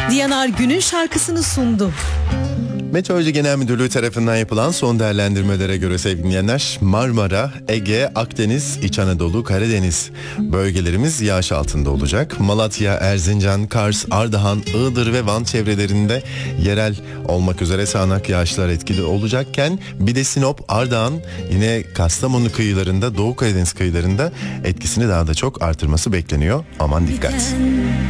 Diyanar günün şarkısını sundu. Meteoroloji Genel Müdürlüğü tarafından yapılan son değerlendirmelere göre sevgili dinleyenler, Marmara, Ege, Akdeniz, İç Anadolu, Karadeniz bölgelerimiz yağış altında olacak. Malatya, Erzincan, Kars, Ardahan, Iğdır ve Van çevrelerinde yerel olmak üzere sağanak yağışlar etkili olacakken bir de Sinop, Ardahan, yine Kastamonu kıyılarında, Doğu Karadeniz kıyılarında etkisini daha da çok artırması bekleniyor. Aman dikkat.